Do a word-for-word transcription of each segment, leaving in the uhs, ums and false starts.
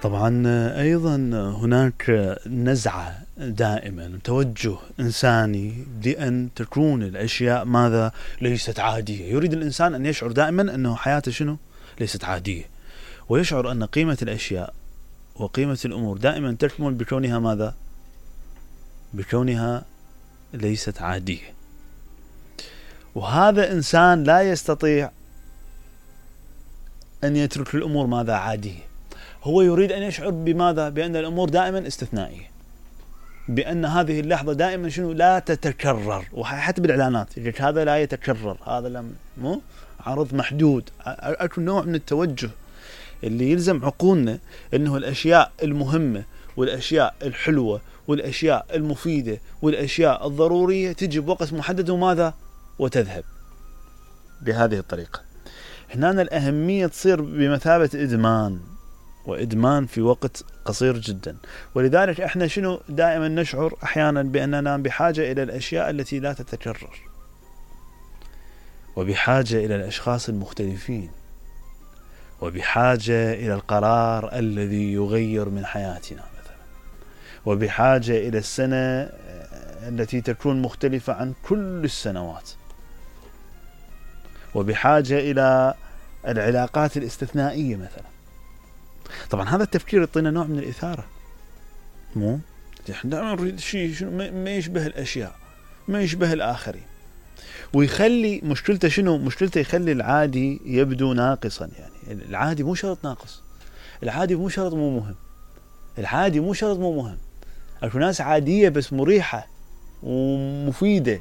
طبعا أيضا هناك نزعة دائما توجه إنساني لأن تكون الأشياء ماذا ليست عادية. يريد الإنسان أن يشعر دائما أنه حياته شنو ليست عادية، ويشعر أن قيمة الأشياء وقيمة الأمور دائما تكمل بكونها ماذا بكونها ليست عادية. وهذا إنسان لا يستطيع أن يترك الأمور ماذا عادية. هو يريد أن يشعر بماذا بأن الأمور دائما استثنائية، بأن هذه اللحظة دائما شنو لا تتكرر. وحتى بالإعلانات يقولك هذا لا يتكرر، هذا لم مو عرض محدود. أكو نوع من التوجه اللي يلزم عقولنا أنه الأشياء المهمة والأشياء الحلوة والأشياء المفيدة والأشياء الضرورية تجي بوقت محدد وماذا وتذهب بهذه الطريقة. هنا الأهمية تصير بمثابة إدمان، وإدمان في وقت قصير جدا. ولذلك احنا شنو دائما نشعر أحيانا بأننا بحاجة إلى الأشياء التي لا تتكرر، وبحاجة إلى الأشخاص المختلفين، وبحاجة إلى القرار الذي يغير من حياتنا مثلا، وبحاجة إلى السنة التي تكون مختلفة عن كل السنوات، وبحاجة إلى العلاقات الاستثنائية مثلا. طبعا هذا التفكير يعطينا نوع من الإثارة، مو دائما نريد شيء ما يشبه الأشياء، ما يشبه الآخرين، ويخلي مشكلته شنو مشكلته يخلي العادي يبدو ناقصا. يعني العادي مو شرط ناقص، العادي مو شرط مو مهم، العادي مو شرط مو مهم. اكو ناس عادية بس مريحة ومفيدة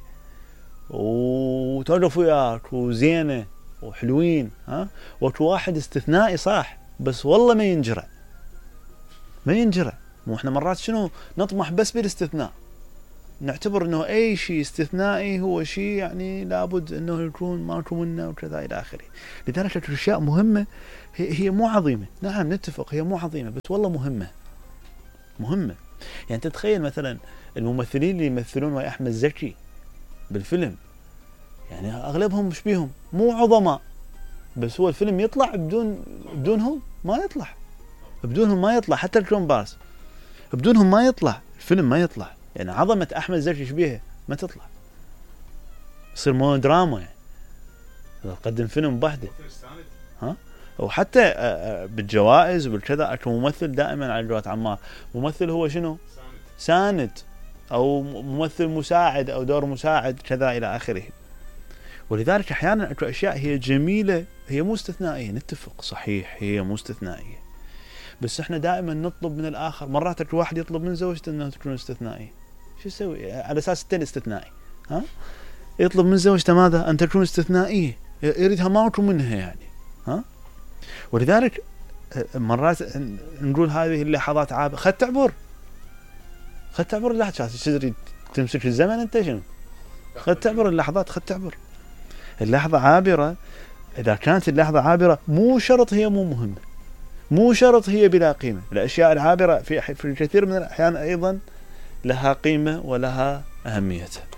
وتعرف وياك وزينة وحلوين، ها. واكو واحد استثنائي صح بس والله ما ينجرع ما ينجرع. مو احنا مرات شنو نطمح بس بالاستثناء، نعتبر انه اي شيء استثنائي هو شيء يعني لابد انه يكون ماكو منه وكذا الى اخره. لذلك الاشياء مهمة هي, هي مو عظيمة، نعم نتفق هي مو عظيمة بس والله مهمة مهمة. يعني تتخيل مثلا الممثلين اللي يمثلون ويا احمد زكي بالفيلم، يعني اغلبهم مش بيهم مو عظماء، بس هو الفيلم يطلع بدون بدونهم ما يطلع، بدونهم ما يطلع. حتى الكومبارس بدونهم ما يطلع الفيلم، ما يطلع. يعني عظمة أحمد زكي شبيها ما تطلع، يصير مو دراما. يعني إذا قدم فيلم بحده ها. وحتى بالجوائز وبالكذا أكو ممثل دائما على جوات عمار، ممثل هو شنو ساند أو ممثل مساعد أو دور مساعد كذا إلى آخره. ولذلك أحيانا أكو أشياء هي جميلة هي مو استثنائية، نتفق صحيح هي مو استثنائية، بس احنا دائما نطلب من الآخر. مرات أكو واحد يطلب من زوجته أنه تكون استثنائية، شو يسوي على أساس التاني استثنائي، ها. يطلب من زوجته ماذا أن تكون استثنائية، يريدها ماكو منها يعني، ها. ولذلك مرات نقول هذه اللحظات عابرة، خد تعبر خد تعبر اللحظات. تدري تمسك الزمن أنت شنو، خد تعبر اللحظات، خد تعبر اللحظة عابرة. إذا كانت اللحظة عابرة مو شرط هي مو مهمة، مو شرط هي بلا قيمة. الأشياء العابرة في في الكثير من الأحيان أيضا لها قيمة ولها أهميتها.